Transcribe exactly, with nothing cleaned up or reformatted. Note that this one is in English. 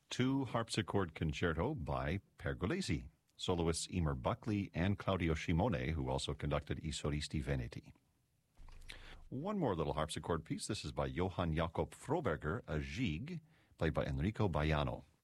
two harpsichord concerto by Pergolesi, soloists Emer Buckley and Claudio Scimone, who also conducted I Solisti Veneti. One more little harpsichord piece. This is by Johann Jakob Froberger, a gigue, played by Enrico Baiano.